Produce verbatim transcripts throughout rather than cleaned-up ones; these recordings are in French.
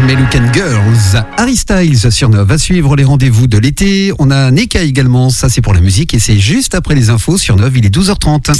Melucan Girls, Harry Styles sur Nov. À suivre les rendez-vous de l'été. On a Neka également, ça c'est pour la musique et c'est juste après les infos sur Nov, il est douze heures trente.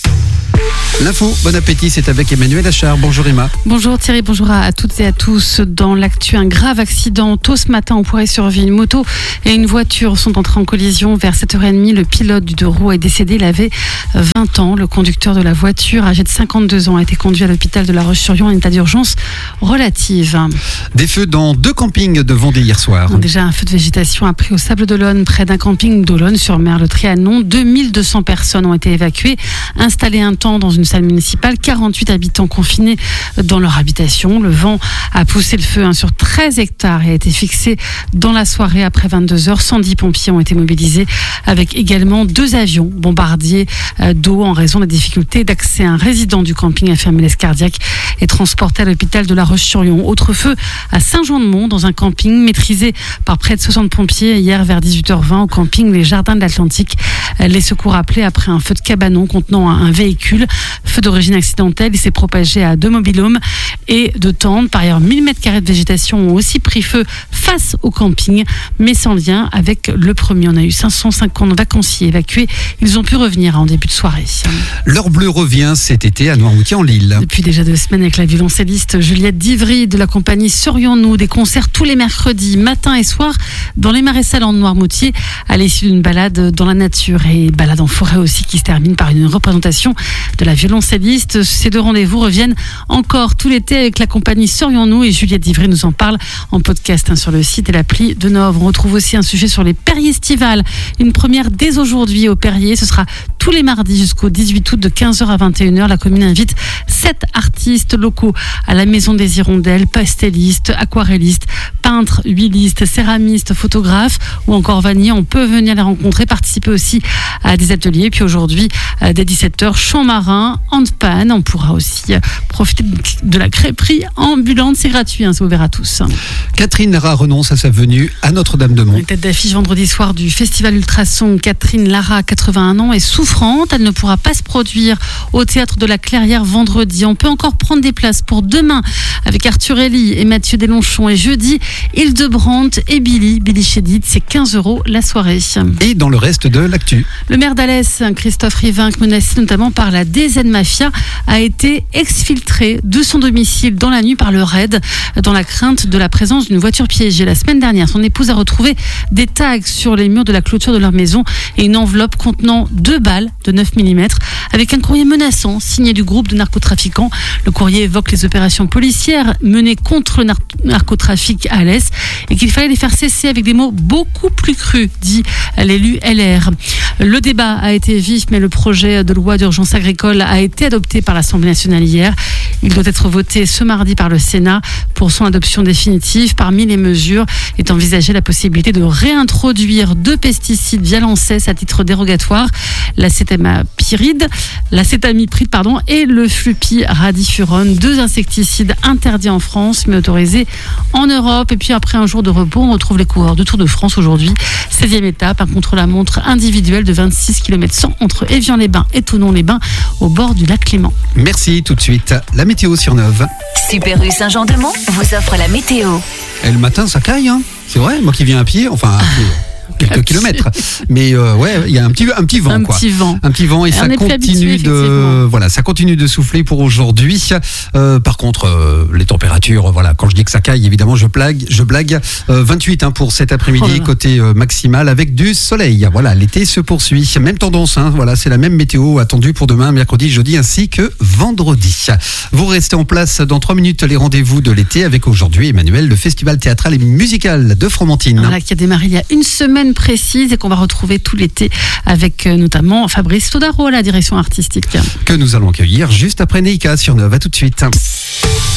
L'info, bon appétit, c'est avec Emmanuel Achard. Bonjour Emma. Bonjour Thierry, bonjour à toutes et à tous. Dans l'actu, un grave accident. Tôt ce matin, on pourrait survivre. Une moto et une voiture sont entrées en collision vers sept heures trente. Le pilote du deux roues est décédé. Il avait vingt ans. Le conducteur de la voiture, âgé de cinquante-deux ans, a été conduit à l'hôpital de La Roche-sur-Yon en état d'urgence relative. Des feux dans deux campings de Vendée hier soir. Déjà, un feu de végétation a pris au Sable d'Olonne, près d'un camping d'Olonne-sur-Mer, le Trianon. deux mille deux cents personnes ont été évacuées, installées un temps dans une salle municipale, quarante-huit habitants confinés dans leur habitation. Le vent a poussé le feu hein, sur treize hectares et a été fixé dans la soirée après vingt-deux heures. cent dix pompiers ont été mobilisés avec également deux avions bombardiers euh, d'eau en raison des difficultés d'accès. Un résident du camping a fait un malaise cardiaque et transporté à l'hôpital de La Roche-sur-Yon. Autre feu à Saint-Jean-de-Mont dans un camping maîtrisé par près de soixante pompiers hier vers dix-huit heures vingt au camping Les Jardins de l'Atlantique. Les secours appelés après un feu de cabanon contenant un véhicule. Feu d'origine accidentelle, il s'est propagé à deux mobil-homes et deux tentes. Par ailleurs, mille mètres carrés de végétation ont aussi pris feu face au camping, mais sans lien avec le premier. On a eu cinq cent cinquante vacanciers évacués. Ils ont pu revenir en début de soirée. L'heure bleue revient cet été à Noirmoutier-en-l'Île. Depuis déjà deux semaines avec la violoncelliste Juliette Divry de la compagnie Serions-nous, des concerts tous les mercredis, matin et soir, dans les marais salants de Noirmoutier, à l'issue d'une balade dans la nature et balade en forêt aussi qui se termine par une représentation de la violoncelliste. Ces deux rendez-vous reviennent encore tout l'été avec la compagnie Serions-nous et Juliette Divry nous en parle en podcast hein, sur le site et l'appli de Nov. On retrouve aussi un sujet sur les Perriers estivales. Une première dès aujourd'hui au Perrier. Ce sera tous les mardis jusqu'au dix-huit août de quinze heures à vingt et une heures. La commune invite sept artistes locaux à la Maison des Hirondelles, pastellistes, aquarellistes, peintres, huilistes, céramistes, photographes ou encore vanniers. On peut venir les rencontrer, participer aussi à des ateliers. Puis aujourd'hui, dès dix-sept heures, chant marin, handpan. On pourra aussi profiter de la crêperie ambulante. C'est gratuit, hein, c'est ouvert à tous. Catherine Lara renonce à sa venue à Notre-Dame-de-Mont. Tête d'affiche vendredi soir du festival Ultrason. Catherine Lara, quatre-vingt-un ans, est souffrante. Elle ne pourra pas se produire au théâtre de la Clairière vendredi. On peut encore prendre des places pour demain avec Arthur Elie et Mathieu Deslonchon. Et jeudi, Hildebrandt et Billy. Billy Chédid, c'est quinze euros la soirée. Et dans le reste de l'actu. Le maire d'Alès, Christophe Rivinc, menacé notamment par la D Z Mafia, a été exfiltré de son domicile dans la nuit par le raid, dans la crainte de la présence d'une voiture piégée. La semaine dernière, son épouse a retrouvé des tags sur les murs de la clôture de leur maison et une enveloppe contenant deux balles de neuf millimètres avec un courrier menaçant signé du groupe de narcotrafiquants. Le courrier évoque les opérations policières menées contre le nar- narcotrafic à Alès et qu'il fallait les faire cesser avec des mots beaucoup plus crus, dit l'élu L R. Le débat a été vif, mais le projet de loi d'urgence agricole a été adopté par l'Assemblée nationale hier. Il doit être voté ce mardi par le Sénat pour son adoption définitive. Parmi les mesures est envisagée la possibilité de réintroduire deux pesticides via l'A N S E S à titre dérogatoire, l'acétamiprid, l'acétamiprid pardon, et le flupyradifurone, deux insecticides interdits en France mais autorisés en Europe. Et puis après un jour de repos, on retrouve les coureurs de Tour de France aujourd'hui. seizième étape, un contre-la-montre individuel de vingt-six kilomètres cent entre Évian-les-Bains et Thonon-les-Bains au bord du lac Clément. Merci, tout de suite. La météo sur Nov. Super U Saint-Jean-de-Mont vous offre la météo. Et le matin, ça caille, hein. C'est vrai, moi qui viens à pied, enfin... À pied. Quelques kilomètres, mais euh, ouais, il y a un petit un petit vent un quoi, petit vent. un petit vent et, et ça continue de voilà, ça continue de souffler pour aujourd'hui. Euh, par contre, euh, les températures, voilà, quand je dis que ça caille, évidemment, je blague, je blague. Euh, vingt-huit hein, pour cet après-midi oh côté euh, maximal avec du soleil. Voilà, l'été se poursuit. Même tendance, hein, voilà, c'est la même météo attendue pour demain, mercredi, jeudi ainsi que vendredi. Vous restez en place dans trois minutes les rendez-vous de l'été avec aujourd'hui Emmanuel, le festival théâtral et musical de Fromentine. Voilà, qui a démarré il y a une semaine précise et qu'on va retrouver tout l'été avec euh, notamment Fabrice Todaro à la direction artistique. Que nous allons accueillir juste après Neika sur Nov. À tout de suite.